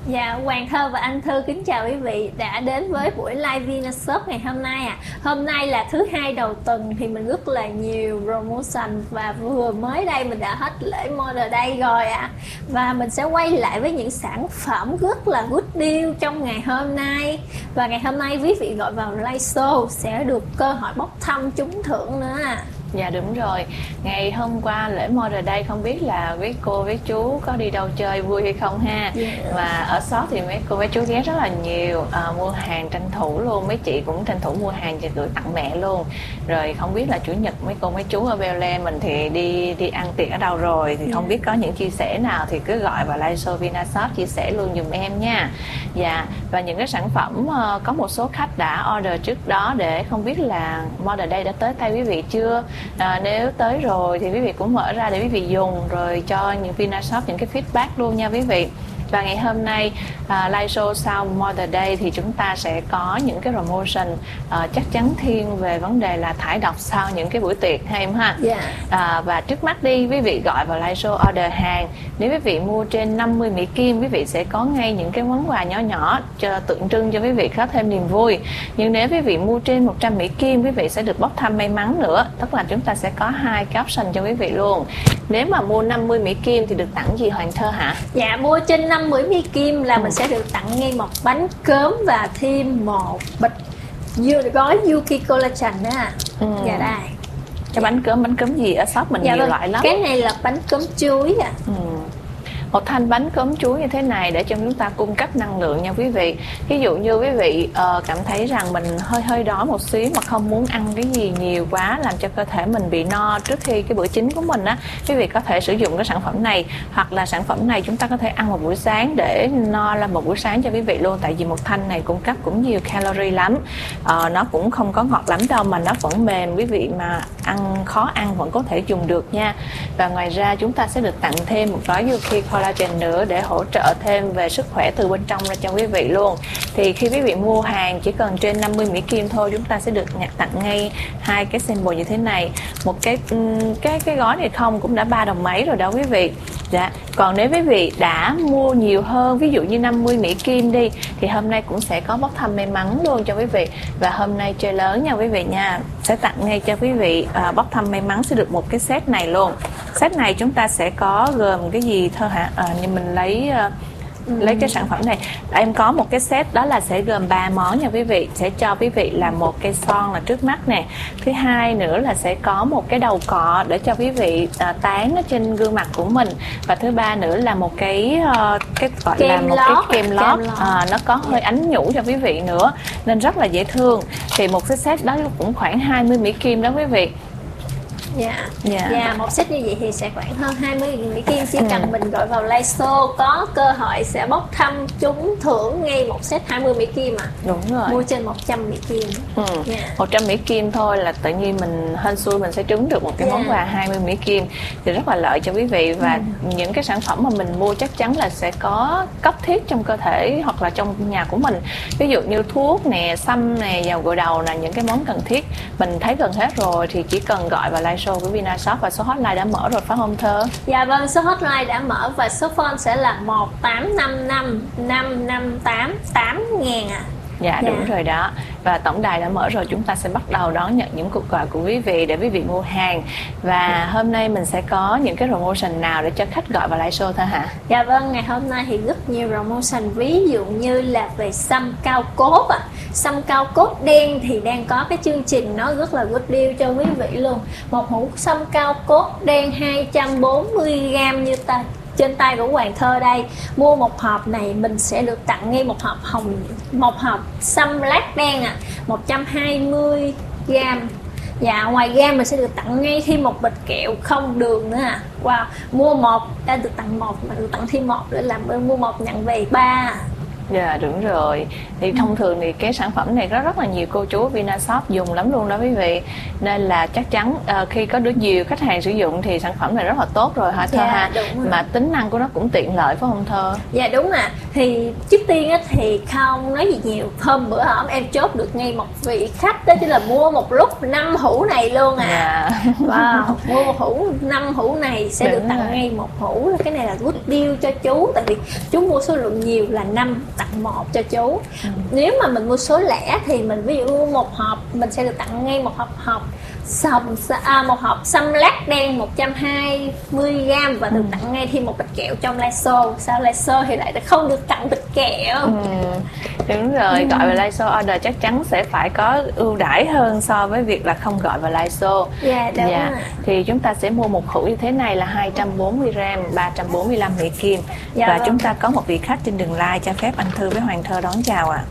Dạ, Hoàng Thơ và anh Thư kính chào quý vị đã đến với buổi live Vinashop ngày hôm nay Hôm nay là thứ hai đầu tuần thì mình rất là nhiều promotion và vừa mới đây mình đã hết lễ Mother Day rồi Và mình sẽ quay lại với những sản phẩm rất là good deal trong ngày hôm nay. Và ngày hôm nay quý vị gọi vào live show sẽ được cơ hội bốc thăm trúng thưởng nữa. Dạ đúng rồi, ngày hôm qua lễ Mother Day không biết là với cô với chú có đi đâu chơi vui hay không ha. Và ở shop thì mấy cô với chú ghé rất là nhiều, mua hàng tranh thủ luôn, mấy chị cũng tranh thủ mua hàng và gửi tặng mẹ luôn. Rồi không biết là chủ nhật mấy cô mấy chú ở Bel mình thì đi ăn tiệc ở đâu rồi, thì không biết có những chia sẻ nào thì cứ gọi vào live show Vinashop chia sẻ luôn giùm em nha. Dạ, và những cái sản phẩm có một số khách đã order trước đó để không biết là Mother Day đã tới tay quý vị chưa. Nếu tới rồi thì quý vị cũng mở ra để quý vị dùng rồi cho những Vinashop những cái feedback luôn nha quý vị. Và ngày hôm nay live show sau Mother Day thì chúng ta sẽ có những cái promotion chắc chắn thiên về vấn đề là thải độc sau những cái buổi tiệc ha em ha. Và trước mắt đi quý vị gọi vào live show order hàng. Nếu quý vị mua trên 50 Mỹ Kim quý vị sẽ có ngay những cái món quà nhỏ nhỏ cho tượng trưng cho quý vị có thêm niềm vui. Nhưng nếu quý vị mua trên 100 Mỹ Kim quý vị sẽ được bốc thăm may mắn nữa. Tức là chúng ta sẽ có hai cái option cho quý vị luôn. Nếu mà mua 50 Mỹ Kim thì được tặng gì Hoàng Thơ hả? Dạ, mua trên 50 Mỹ Kim là mình sẽ được tặng ngay một bánh cớm và thêm một bịch gói Yuki Collagen nữa Dạ đây. Cái bánh cớm gì ở shop mình nhiều loại lắm. Cái này là bánh cớm chuối Một thanh bánh cớm chuối như thế này để cho chúng ta cung cấp năng lượng nha quý vị. Ví dụ như quý vị cảm thấy rằng mình hơi đói một xíu mà không muốn ăn cái gì nhiều quá làm cho cơ thể mình bị no trước khi cái bữa chính của mình á, quý vị có thể sử dụng cái sản phẩm này, hoặc là sản phẩm này chúng ta có thể ăn một buổi sáng để no là một buổi sáng cho quý vị luôn. Tại vì một thanh này cung cấp cũng nhiều calorie lắm, nó cũng không có ngọt lắm đâu mà nó vẫn mềm, quý vị mà ăn khó ăn vẫn có thể dùng được nha. Và ngoài ra chúng ta sẽ được tặng thêm một gói Yuki Collagen nữa để hỗ trợ thêm về sức khỏe từ bên trong ra cho quý vị luôn. Thì khi quý vị mua hàng chỉ cần trên 50 Mỹ Kim thôi chúng ta sẽ được tặng ngay hai cái sample như thế này. Một cái gói này không cũng đã 3 đồng mấy rồi đó quý vị. Dạ. Còn nếu quý vị đã mua nhiều hơn, ví dụ như 50 Mỹ Kim đi, thì hôm nay cũng sẽ có bốc thăm may mắn luôn cho quý vị. Và hôm nay chơi lớn nha quý vị nha, sẽ tặng ngay cho quý vị bốc thăm may mắn sẽ được một cái set này luôn. Set này chúng ta sẽ có gồm cái gì Thơ hả? Như mình lấy cái sản phẩm này, em có một cái set đó là sẽ gồm 3 món nha quý vị. Sẽ cho quý vị là một cây son là trước mắt nè, thứ hai nữa là sẽ có một cái đầu cọ để cho quý vị tán ở trên gương mặt của mình, và thứ ba nữa là một cái gọi là một cái kem lót, nó có hơi ánh nhũ cho quý vị nữa nên rất là dễ thương. Thì một cái set đó cũng khoảng 20 Mỹ Kim đó quý vị. Dạ, một set như vậy thì sẽ khoảng hơn 20 Mỹ Kim. Chỉ cần mình gọi vào live show có cơ hội sẽ bốc thăm trúng thưởng ngay một set 20 Mỹ Kim Đúng rồi. Mua trên 100 Mỹ Kim 100 Mỹ Kim thôi là tự nhiên mình hên xui mình sẽ trúng được một cái món quà 20 Mỹ Kim thì rất là lợi cho quý vị. Và những cái sản phẩm mà mình mua chắc chắn là sẽ có cấp thiết trong cơ thể hoặc là trong nhà của mình. Ví dụ như thuốc nè, xăm nè, dầu gội đầu là những cái món cần thiết. Mình thấy gần hết rồi thì chỉ cần gọi vào live show của Vinashop. Và số hotline đã mở rồi phải không Thơ? Dạ vâng, số hotline đã mở và số phone sẽ là 1855 558 8000 Dạ đúng rồi đó. Và tổng đài đã mở rồi, chúng ta sẽ bắt đầu đón nhận những cuộc gọi của quý vị để quý vị mua hàng. Và hôm nay mình sẽ có những cái promotion nào để cho khách gọi vào live show Thơ hả? Dạ vâng, ngày hôm nay thì rất nhiều promotion, ví dụ như là về xăm cao cốt xăm cao cốt đen thì đang có cái chương trình nó rất là good deal cho quý vị luôn. Một hũ xăm cao cốt đen 240g như trên tay của Hoàng Thơ đây. Mua một hộp này mình sẽ được tặng ngay một hộp một hộp xăm lát đen 120g. Dạ, ngoài ra mình sẽ được tặng ngay thêm một bịch kẹo không đường nữa Wow, mua một đã được tặng một mà được tặng thêm một nữa là mua một nhận về 3. Dạ đúng rồi. Thì thông thường thì cái sản phẩm này có rất là nhiều cô chú Vinashop dùng lắm luôn đó quý vị. Nên là chắc chắn khi có được nhiều khách hàng sử dụng thì sản phẩm này rất là tốt rồi hả Thơ ha? Mà tính năng của nó cũng tiện lợi phải không Thơ? Dạ đúng à. Thì trước tiên á, thì không nói gì nhiều. Hôm bữa hổm em chốt được ngay một vị khách, đó chính là mua một lúc 5 hũ này luôn à. Dạ. Wow, mua một hũ 5 hũ này sẽ được tặng ngay một hũ. Cái này là good deal cho chú, tại vì chú mua số lượng nhiều là 5 tặng 1 cho chú. Nếu mà mình mua số lẻ thì mình ví dụ mua một hộp mình sẽ được tặng ngay một hộp một hộp xăm lát đen 120g và được tặng ngay thêm một bịch kẹo trong Laiso. Sao Laiso thì lại không được tặng bịch kẹo? Đúng rồi, gọi vào Laiso order chắc chắn sẽ phải có ưu đãi hơn so với việc là không gọi vào Laiso. Dạ đúng rồi. Thì chúng ta sẽ mua một hũ như thế này là 240g, 345 Mỹ Kim. Và chúng ta có một vị khách trên đường live, cho phép anh Thư với Hoàng Thơ đón chào ạ.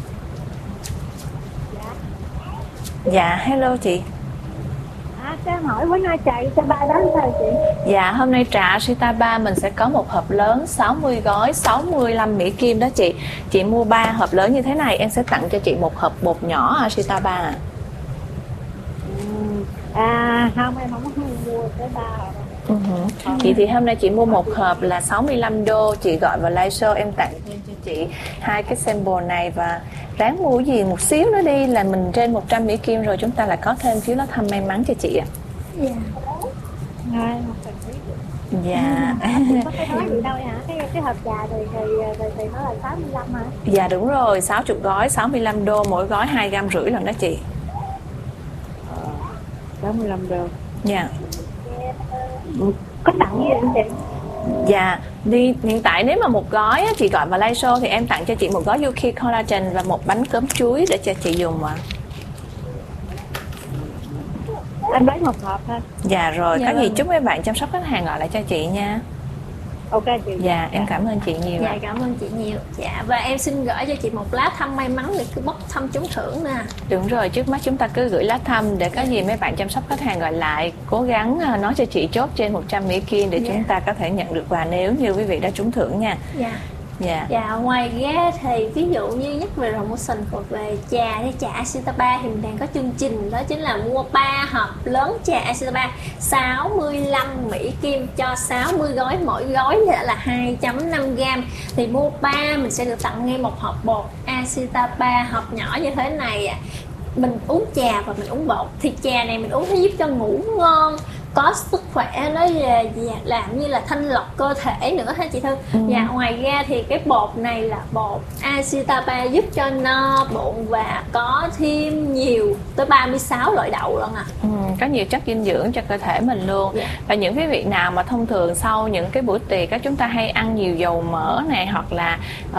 Dạ, hello chị. Cho em hỏi bữa nay trà Sita 3 đó sao chị? Dạ, hôm nay trà Sita 3 mình sẽ có một hộp lớn 60 gói 65 Mỹ Kim đó chị. Chị mua 3 hộp lớn như thế này, em sẽ tặng cho chị một hộp bột nhỏ Sita 3 ạ. Không, em không có mua tới 3 hộp. Chị thì hôm nay chị mua một hộp là 65 đô, chị gọi vào Laiso em tặng thêm cho chị 2 cái sample này. Và ráng mua gì một xíu nữa đi là mình trên 100 Mỹ Kim rồi, chúng ta lại có thêm phiếu lá thăm may mắn cho chị ạ. Dạ. Có cái gói gì đâu hả? Cái hộp trà thì nó là 65 hả? Dạ đúng rồi, 60 gói 65 đô, mỗi gói 2,5 gam lần đó chị. 65 đô. Dạ. Có tặng gì không chị? Dạ, hiện tại nếu mà một gói á, chị gọi vào Laiso thì em tặng cho chị một gói Yuki Collagen và một bánh cơm chuối để cho chị dùng ạ. Anh lấy một hộp thôi. Dạ rồi, có gì chúc mấy bạn chăm sóc khách hàng gọi lại cho chị nha. Ok chị. Dạ, em cảm ơn chị nhiều. Dạ, cảm ơn chị nhiều. Dạ, và em xin gửi cho chị một lá thăm may mắn để cứ bốc thăm trúng thưởng nè. Đúng rồi, trước mắt chúng ta cứ gửi lá thăm để có gì mấy bạn chăm sóc khách hàng gọi lại, cố gắng nói cho chị chốt trên 100 Mỹ Kim để chúng ta có thể nhận được quà nếu như quý vị đã trúng thưởng nha. Dạ, ngoài ra thì ví dụ như nhắc về promotion về trà hay trà Sita 3 thì mình đang có chương trình, đó chính là mua 3 hộp lớn trà Sita 3 65 Mỹ Kim cho 60 gói, mỗi gói là 2.5g. Thì mua 3 mình sẽ được tặng ngay một hộp bột Sita 3 hộp nhỏ như thế này. Mình uống trà và mình uống bột thì trà này mình uống nó giúp cho ngủ ngon, có sức khỏe, nó làm như là thanh lọc cơ thể nữa ha chị Thư. Và ngoài ra thì cái bột này là bột Sita 3 giúp cho no bụng và có thêm nhiều tới 36 loại đậu luôn à. Có nhiều chất dinh dưỡng cho cơ thể mình luôn. Và những quý vị nào mà thông thường sau những cái bữa tiệc các chúng ta hay ăn nhiều dầu mỡ này, hoặc là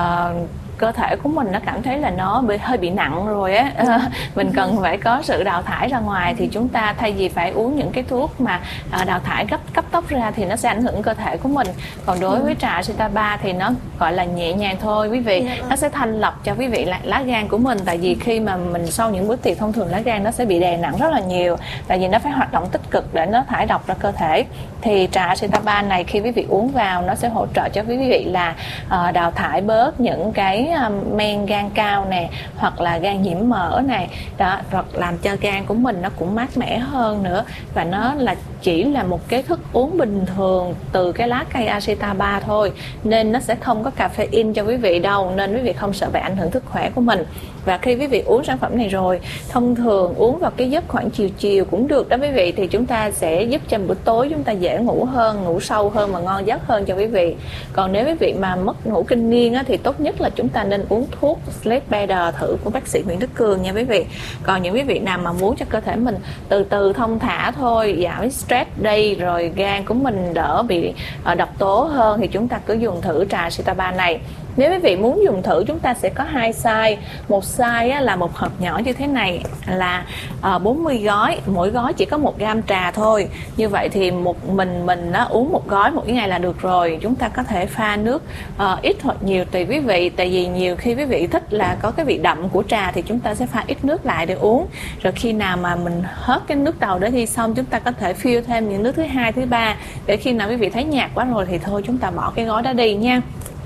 cơ thể của mình nó cảm thấy là nó hơi bị nặng rồi á, mình cần phải có sự đào thải ra ngoài, thì chúng ta thay vì phải uống những cái thuốc mà đào thải cấp tốc ra thì nó sẽ ảnh hưởng cơ thể của mình. Còn đối với trà Sita 3 thì nó gọi là nhẹ nhàng thôi quý vị, nó sẽ thanh lọc cho quý vị lá gan của mình. Tại vì khi mà mình sau những bữa tiệc thông thường lá gan nó sẽ bị đè nặng rất là nhiều, tại vì nó phải hoạt động tích cực để nó thải độc ra cơ thể. Thì trà Sita 3 này khi quý vị uống vào nó sẽ hỗ trợ cho quý vị là đào thải bớt những cái men gan cao nè, hoặc là gan nhiễm mỡ này đó, hoặc làm cho gan của mình nó cũng mát mẻ hơn nữa. Và nó là chỉ là một cái thức uống bình thường từ cái lá cây Sita 3 thôi, nên nó sẽ không có caffeine cho quý vị đâu, nên quý vị không sợ bị ảnh hưởng sức khỏe của mình. Và khi quý vị uống sản phẩm này rồi, thông thường uống vào cái giấc khoảng chiều cũng được đó quý vị, thì chúng ta sẽ giúp cho bữa tối chúng ta dễ ngủ hơn, ngủ sâu hơn và ngon giấc hơn cho quý vị. Còn nếu quý vị mà mất ngủ kinh niên á, thì tốt nhất là chúng ta nên uống thuốc Sleep Better thử của bác sĩ Nguyễn Đức Cường nha quý vị. Còn những quý vị nào mà muốn cho cơ thể mình từ từ thông thả thôi, giảm stress đi, rồi gan của mình đỡ bị độc tố hơn, thì chúng ta cứ dùng thử trà Sita 3 này. Nếu quý vị muốn dùng thử, chúng ta sẽ có 2 size. Một size là một hộp nhỏ như thế này là 40 gói, mỗi gói chỉ có 1 gam trà thôi. Như vậy thì mình uống một gói một cái ngày là được rồi. Chúng ta có thể pha nước ít hoặc nhiều tùy quý vị. Tại vì nhiều khi quý vị thích là có cái vị đậm của trà thì chúng ta sẽ pha ít nước lại để uống. Rồi khi nào mà mình hết cái nước đầu đó đi xong, chúng ta có thể fill thêm những nước thứ 2, thứ 3, để khi nào quý vị thấy nhạt quá rồi thì thôi chúng ta bỏ cái gói đó đi nha.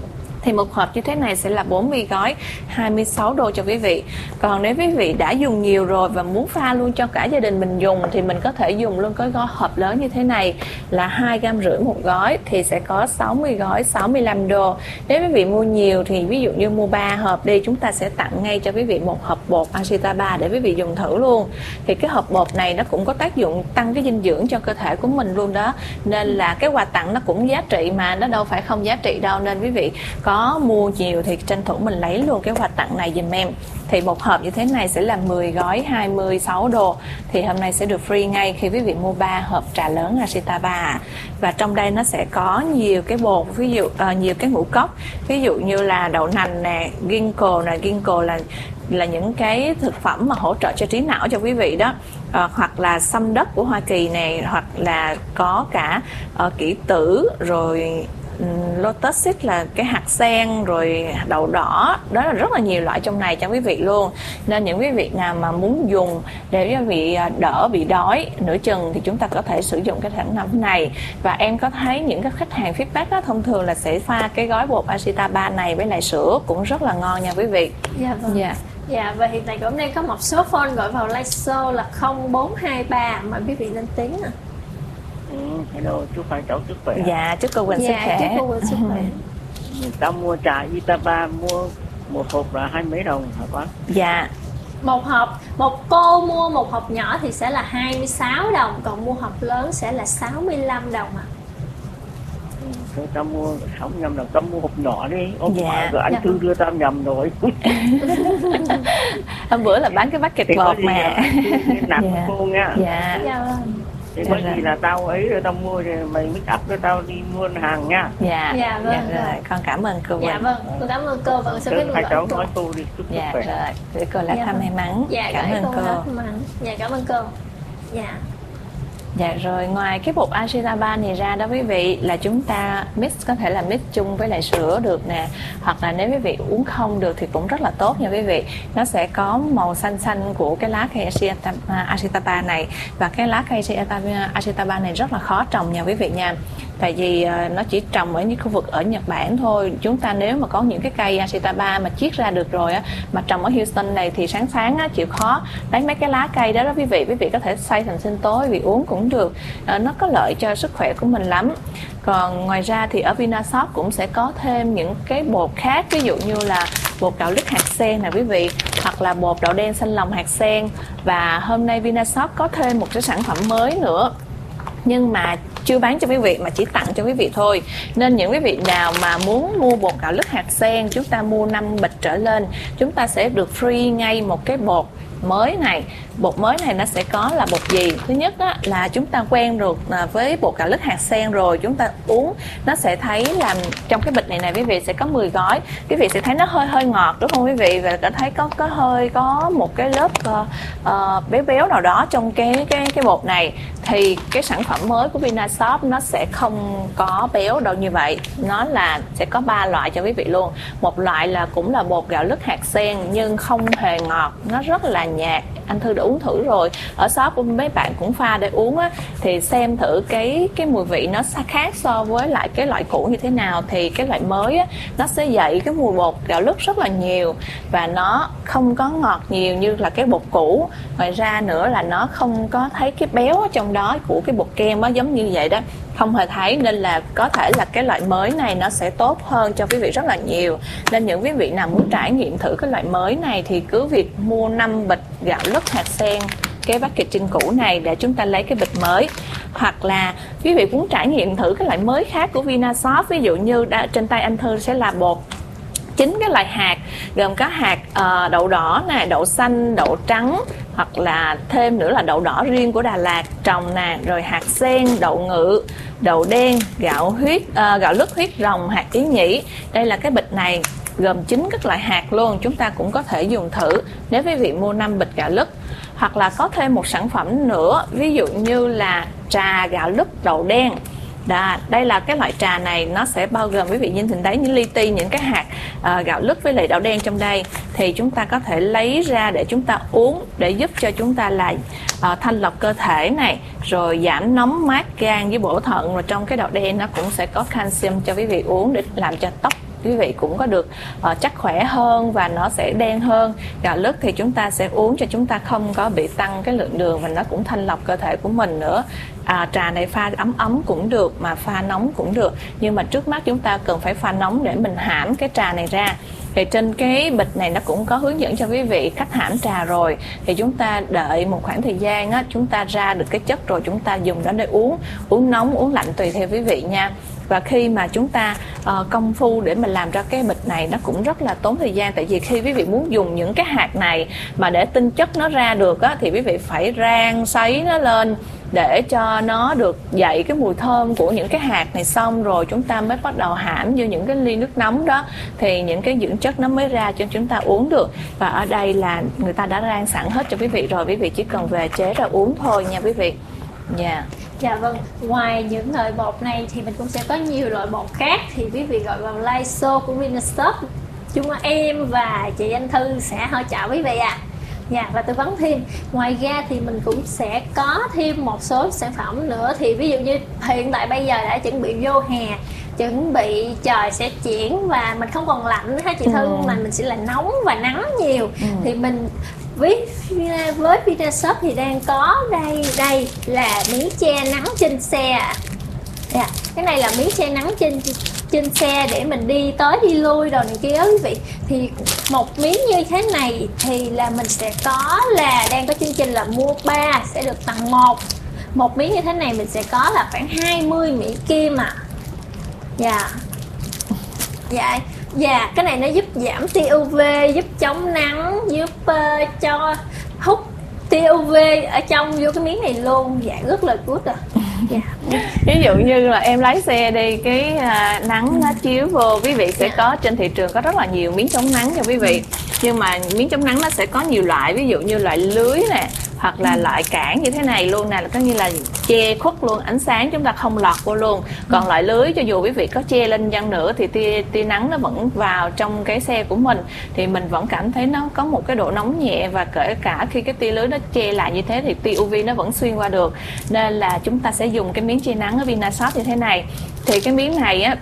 Thì một hộp như thế này sẽ là 40 gói, 26 đô cho quý vị. Còn nếu quý vị đã dùng nhiều rồi và muốn pha luôn cho cả gia đình mình dùng thì mình có thể dùng luôn cái gói hộp lớn như thế này là 2,5 gam một gói, thì sẽ có 60 gói 65 đô. Nếu quý vị mua nhiều thì ví dụ như mua 3 hộp đi, chúng ta sẽ tặng ngay cho quý vị một hộp bột Ashita 3 để quý vị dùng thử luôn. Thì cái hộp bột này nó cũng có tác dụng tăng cái dinh dưỡng cho cơ thể của mình luôn đó, nên là cái quà tặng nó cũng giá trị mà, nó đâu phải không giá trị đâu. Nên quý vị có mua nhiều thì tranh thủ mình lấy luôn cái quà tặng này giùm em. Thì một hộp như thế này sẽ là 10 gói 26 đô. Thì hôm nay sẽ được free ngay khi quý vị mua 3 hộp trà lớn Ashita 3. Và trong đây nó sẽ có nhiều cái bột, ví dụ nhiều cái ngũ cốc, ví dụ như là đậu nành nè, ginkgo nè. Ginkgo là những cái thực phẩm mà hỗ trợ cho trí não cho quý vị đó. Hoặc là sâm đất của Hoa Kỳ này, hoặc là có cả kỷ tử, rồi lotus seed là cái hạt sen, rồi đậu đỏ, đó là rất là nhiều loại trong này cho quý vị luôn. Nên những quý vị nào mà muốn dùng để quý vị đỡ bị đói nửa chừng thì chúng ta có thể sử dụng cái sản phẩm này. Và em có thấy những cái khách hàng feedback đó, thông thường là sẽ pha cái gói bột Ashita 3 này với lại sữa cũng rất là ngon nha quý vị. Dạ vâng. Dạ, và hiện tại cũng đang có một số phone gọi vào live show là 0423, mời quý vị lên tiếng ạ. Hello, chúc hai cháu sức khỏe. Dạ, chúc cô Quỳnh sức khỏe. Chúc cô Quỳnh sức khỏe. Tao mua trà Itaba, mua một hộp là 20 mấy đồng hả con? Dạ. Một hộp, một cô mua một hộp nhỏ thì sẽ là 26 đồng, còn mua hộp lớn sẽ là 65 đồng ạ. Thôi tao mua 65 đồng, tao mua hộp nhỏ đi. Dạ. Rồi anh Thư đưa tao nhầm rồi. Hôm bữa là bán cái bucket bột mà. Nạp cô nha. Dạ. Dạ vâng. Thì bởi vì là tao ấy rồi tao mua rồi mày make up cho tao đi mua hàng nha. Dạ. Dạ vâng. Dạ rồi, con cảm ơn cô. Dạ vâng, cô cảm ơn cô và sẽ biết hai cháu cô. nói cô đi chúc sức Dạ khỏe. rồi, để cô lại thăm may mắn. Dạ, cảm ơn cô. Dạ, cảm ơn cô. Dạ. Dạ rồi, ngoài cái bột Ashita 3 này ra đó quý vị, là chúng ta mix, có thể là mix chung với lại sữa được nè, hoặc là nếu quý vị uống không được thì cũng rất là tốt nha quý vị. Nó sẽ có màu xanh xanh của cái lá cây Ashita 3 này, và cái lá cây Ashita 3 này rất là khó trồng nha quý vị nha. Tại vì nó chỉ trồng ở những khu vực ở Nhật Bản thôi. Chúng ta nếu mà có những cái cây Ashita 3 mà chiết ra được rồi á, mà trồng ở Houston này thì sáng á, chịu khó lấy mấy cái lá cây đó quý vị có thể xay thành sinh tố vì uống cũng được. Nó có lợi cho sức khỏe của mình lắm. Còn ngoài ra thì ở Vinashop cũng sẽ có thêm những cái bột khác, ví dụ như là bột gạo lứt hạt sen nè quý vị, hoặc là bột đậu đen xanh lòng hạt sen. Và hôm nay Vinashop có thêm một cái sản phẩm mới nữa, nhưng mà chưa bán cho quý vị mà chỉ tặng cho quý vị thôi. Nên những quý vị nào mà muốn mua bột gạo lứt hạt sen, chúng ta mua 5 bịch trở lên, chúng ta sẽ được free ngay một cái bột mới này. Bột mới này nó sẽ có là bột gì? Thứ nhất á, là chúng ta quen được với bột gạo lứt hạt sen rồi, chúng ta uống nó sẽ thấy là trong cái bịch này quý vị sẽ có 10 gói. Quý vị sẽ thấy nó hơi ngọt đúng không quý vị, và có thấy có một cái lớp béo nào đó trong cái bột này. Thì cái sản phẩm mới của Vinashop nó sẽ không có béo đâu như vậy. Nó là sẽ có 3 loại cho quý vị luôn. Một loại là cũng là bột gạo lứt hạt sen nhưng không hề ngọt, nó rất là nhạt. Anh Thư đã uống thử rồi, ở shop của mấy bạn cũng pha để uống á, thì xem thử cái mùi vị nó khác so với lại cái loại cũ như thế nào. Thì cái loại mới á, nó sẽ dậy cái mùi bột gạo lứt rất là nhiều, và nó không có ngọt nhiều như là cái bột cũ. Ngoài ra nữa là nó không có thấy cái béo ở trong đó của cái bột kem á, giống như vậy đó, không hề thấy. Nên là có thể là cái loại mới này nó sẽ tốt hơn cho quý vị rất là nhiều. Nên những quý vị nào muốn trải nghiệm thử cái loại mới này thì cứ việc mua 5 bịch gạo lứt hạt sen, cái packaging cũ này, để chúng ta lấy cái bịch mới. Hoặc là quý vị muốn trải nghiệm thử cái loại mới khác của Vinashop, ví dụ như trên tay anh Thư sẽ là bột 9 cái loại hạt, gồm có hạt đậu đỏ nè, đậu xanh, đậu trắng, hoặc là thêm nữa là đậu đỏ riêng của Đà Lạt trồng nè, rồi hạt sen, đậu ngự, đậu đen, gạo lứt huyết rồng, hạt ý nhĩ. Đây là cái bịch này gồm 9 các loại hạt luôn, chúng ta cũng có thể dùng thử nếu quý vị mua 5 bịch gạo lứt. Hoặc là có thêm một sản phẩm nữa, ví dụ như là trà gạo lứt đậu đen. Đây là cái loại trà này, nó sẽ bao gồm quý vị nhìn thấy đấy, những li ti, những cái hạt gạo lứt với lại đậu đen trong đây. Thì chúng ta có thể lấy ra để chúng ta uống, để giúp cho chúng ta là thanh lọc cơ thể này, rồi giảm nóng mát gan với bổ thận. Rồi trong cái đậu đen nó cũng sẽ có calcium cho quý vị uống để làm cho tóc quý vị cũng có được chắc khỏe hơn và nó sẽ đen hơn. Gạo lứt thì chúng ta sẽ uống cho chúng ta không có bị tăng cái lượng đường và nó cũng thanh lọc cơ thể của mình nữa. Trà này pha ấm ấm cũng được mà pha nóng cũng được, nhưng mà trước mắt chúng ta cần phải pha nóng để mình hãm cái trà này ra. Thì trên cái bịch này nó cũng có hướng dẫn cho quý vị cách hãm trà rồi, thì chúng ta đợi một khoảng thời gian á, chúng ta ra được cái chất rồi chúng ta dùng nó để uống nóng, uống lạnh tùy theo quý vị nha. Và khi mà chúng ta công phu để mà làm ra cái bịch này nó cũng rất là tốn thời gian, tại vì khi quý vị muốn dùng những cái hạt này mà để tinh chất nó ra được á, thì quý vị phải rang sấy nó lên để cho nó được dậy cái mùi thơm của những cái hạt này, xong rồi chúng ta mới bắt đầu hãm vô những cái ly nước nóng đó thì những cái dưỡng chất nó mới ra cho chúng ta uống được. Và ở đây là người ta đã rang sẵn hết cho quý vị rồi, quý vị chỉ cần về chế ra uống thôi nha quý vị. Dạ vâng, ngoài những loại bột này thì mình cũng sẽ có nhiều loại bột khác, thì quý vị gọi vào live show của Vinashop, chúng em và chị Anh Thư sẽ hỗ trợ quý vị ạ. Dạ, và tư vấn thêm. Ngoài ra thì mình cũng sẽ có thêm một số sản phẩm nữa, thì ví dụ như hiện tại bây giờ đã chuẩn bị vô hè, chuẩn bị trời sẽ chuyển và mình không còn lạnh ha chị Thư, mà mình sẽ là nóng và nắng nhiều. Thì mình với Vinashop thì đang có đây là miếng che nắng trên xe ạ. Dạ, cái này là miếng che nắng trên xe để mình đi tới đi lui rồi này kia quý vị. Thì một miếng như thế này thì là mình sẽ có là đang có chương trình là mua 3 sẽ được tặng 1. Một miếng như thế này mình sẽ có là khoảng 20 Mỹ Kim ạ. Dạ, cái này nó giúp giảm tia UV, giúp chống nắng, giúp cho hút tia UV ở trong vô cái miếng này luôn. Dạ, rất là good ạ. Ví dụ như là em lái xe đi, cái nắng nó chiếu vô, quý vị sẽ có trên thị trường có rất là nhiều miếng chống nắng cho quý vị. Nhưng mà miếng chống nắng nó sẽ có nhiều loại, ví dụ như loại lưới nè, hoặc là loại cản như thế này luôn nè, là có như là che khuất luôn ánh sáng, chúng ta không lọt vô luôn. Còn loại lưới cho dù quý vị có che lên chăng nữa thì tia nắng nó vẫn vào trong cái xe của mình, thì mình vẫn cảm thấy nó có một cái độ nóng nhẹ, và kể cả khi cái tia lưới nó che lại như thế thì tia UV nó vẫn xuyên qua được. Nên là chúng ta sẽ dùng cái miếng che nắng ở Vinashop như thế này. Thì cái miếng này á,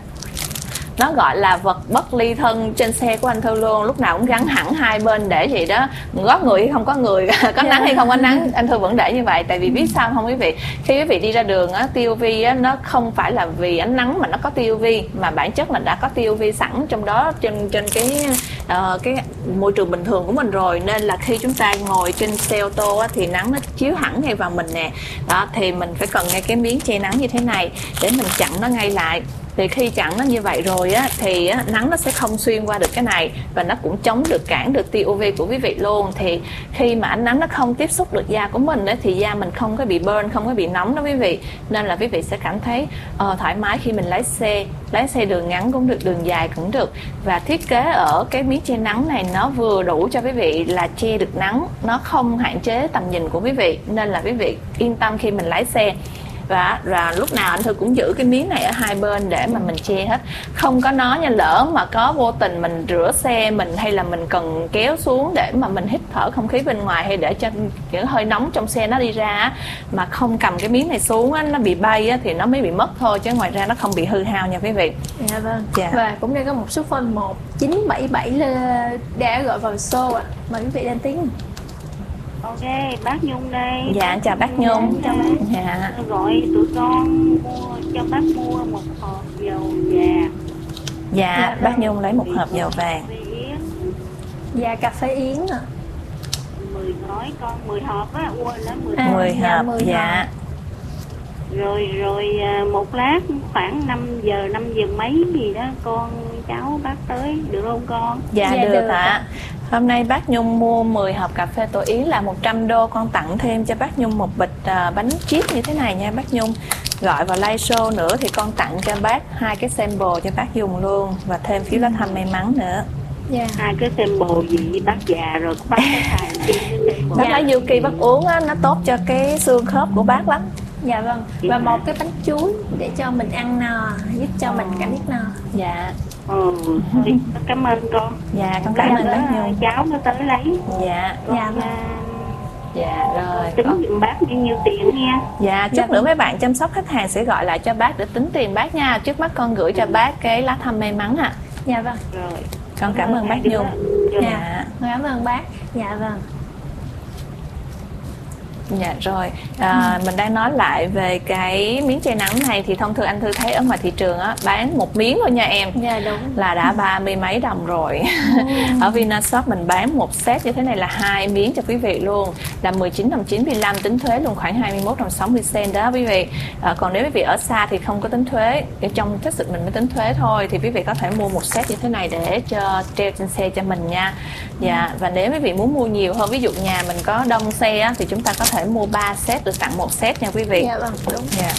nó gọi là vật bất ly thân trên xe của anh Thư luôn, lúc nào cũng gắn hẳn hai bên để vậy đó, có người hay không có người, có nắng hay không có nắng, anh Thư vẫn để như vậy. Tại vì biết sao không quý vị, khi quý vị đi ra đường á, tia UV á, nó không phải là vì ánh nắng mà nó có tia UV, mà bản chất là đã có tia UV sẵn trong đó, trên cái môi trường bình thường của mình rồi. Nên là khi chúng ta ngồi trên xe ô tô á, thì nắng nó chiếu hẳn ngay vào mình nè, đó thì mình phải cần ngay cái miếng che nắng như thế này để mình chặn nó ngay lại. Thì khi chặn nó như vậy rồi á, thì á, nắng nó sẽ không xuyên qua được cái này, và nó cũng chống được, cản được tia UV của quý vị luôn. Thì khi mà ánh nắng nó không tiếp xúc được da của mình á, thì da mình không có bị burn, không có bị nóng đó quý vị. Nên là quý vị sẽ cảm thấy thoải mái khi mình lái xe đường ngắn cũng được, đường dài cũng được. Và thiết kế ở cái miếng che nắng này nó vừa đủ cho quý vị là che được nắng, nó không hạn chế tầm nhìn của quý vị, nên là quý vị yên tâm khi mình lái xe. Và lúc nào anh Thư cũng giữ cái miếng này ở hai bên để mà mình che hết, không có nó nha. Lỡ mà có vô tình mình rửa xe mình, hay là mình cần kéo xuống để mà mình hít thở không khí bên ngoài, hay để cho những hơi nóng trong xe nó đi ra, mà không cầm cái miếng này xuống á, nó bị bay á, thì nó mới bị mất thôi, chứ ngoài ra nó không bị hư hao nha quý vị. Dạ vâng. Và cũng đang có một số phone 1977 đã gọi vào show ạ. Mời quý vị lên tiếng. Ok, bác Nhung đây. Dạ, chào bác Nhung. Dạ. Gọi tụi con cho bác mua một hộp dầu vàng. Dạ, bác Nhung lấy một hộp dầu vàng. Dạ, cà phê yến ạ. 10 gói con, 10 hộp á, quên đó, 10 hộp. Dạ. Rồi một lát khoảng 5 giờ mấy gì đó, con cháu bác tới được không con? Dạ, được ạ. Hôm nay bác Nhung mua 10 hộp cà phê Tổ Yến là 100 đô, con tặng thêm cho bác Nhung một bịch bánh chip như thế này nha bác Nhung. Gọi vào live show nữa thì con tặng cho bác 2 cái sample cho bác dùng luôn, và thêm phiếu lá thăm may mắn nữa. Dạ. 2 cái sample gì bác già rồi bác cái xài bác lấy Yuki bác uống á, nó tốt cho cái xương khớp của bác lắm. Dạ vâng. Và một cái bánh chuối để cho mình ăn no, giúp cho mình cảm giác no. Dạ. Cảm ơn con. Dạ, con cảm ơn bác Nhung. Cháu nó tới lấy. Dạ. Dạ rồi. Tính giùm bác bao nhiêu tiền nha. Dạ, chút nữa mấy bạn chăm sóc khách hàng sẽ gọi lại cho bác để tính tiền bác nha. Trước mắt con gửi cho bác cái lá thăm may mắn ạ. Dạ vâng. Rồi. Con cảm ơn bác Nhung. Dạ. Cảm ơn bác. Dạ vâng. Dạ rồi, mình đang nói lại về cái miếng che nắng này thì thông thường anh Thư thấy ở ngoài thị trường á bán một miếng thôi nha em. Dạ đúng. Là đã 30 mấy đồng rồi. Ở Vinashop mình bán một set như thế này là 2 miếng cho quý vị luôn, là 19 đồng 95, tính thuế luôn khoảng 21 đồng 60 cent đó quý vị. Còn nếu quý vị ở xa thì không có tính thuế, ở trong Texas mình mới tính thuế thôi, thì quý vị có thể mua một set như thế này để cho treo trên xe cho mình nha. Dạ, và nếu quý vị muốn mua nhiều hơn, ví dụ nhà mình có đông xe á, thì chúng ta có thể mua 3 set được tặng 1 set nha quý vị. Dạ vâng, đúng. Dạ.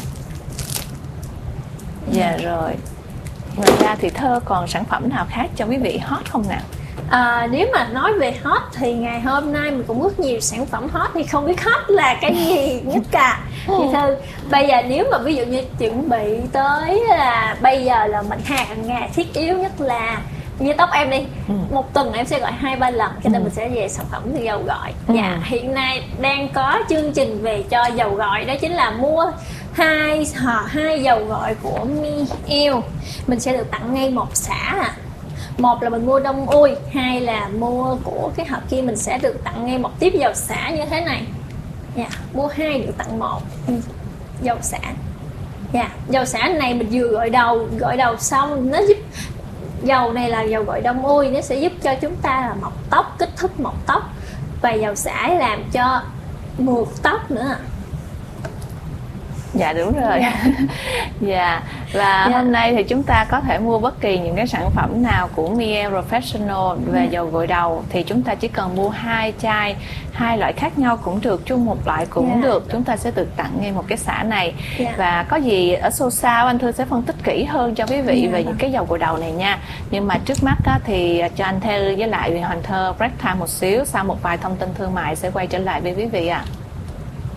Dạ rồi. Ngoài ra thì Thơ còn sản phẩm nào khác cho quý vị hot không nào? Nếu mà nói về hot thì ngày hôm nay mình cũng rất nhiều sản phẩm hot, thì không biết hot là cái gì nhất cả. Thì Thư, bây giờ nếu mà ví dụ như chuẩn bị tới là bây giờ là mình hàng ngày thiết yếu nhất là như tóc em đi, một tuần em sẽ gọi 2-3 lần, cho nên mình sẽ về sản phẩm từ dầu gội. Dạ, hiện nay đang có chương trình về cho dầu gội, đó chính là mua hai dầu gội của Mielle, mình sẽ được tặng ngay một xả. Một là mình mua đông ui, hai là mua của cái hộp kia mình sẽ được tặng ngay một tiếp dầu xả như thế này. Dạ, mua 2 được tặng 1 dầu xả. Dạ, dầu xả này mình vừa gội đầu xong nó giúp, dầu này là dầu gội đông ui, nó sẽ giúp cho chúng ta là mọc tóc, kích thích mọc tóc, và dầu xả làm cho mượt tóc nữa. Dạ đúng rồi. Dạ. Và hôm nay thì chúng ta có thể mua bất kỳ những cái sản phẩm nào của Mielle Professional về dầu gội đầu, thì chúng ta chỉ cần mua 2 chai, 2 loại khác nhau cũng được, chung một loại cũng được, chúng ta sẽ được tặng ngay một cái xả này. Và có gì ở show sau anh Thư sẽ phân tích kỹ hơn cho quý vị về những cái dầu gội đầu này nha. Nhưng mà trước mắt á, thì cho anh Thư với lại Hoàng Thơ break time một xíu, sau một vài thông tin thương mại sẽ quay trở lại với quý vị ạ.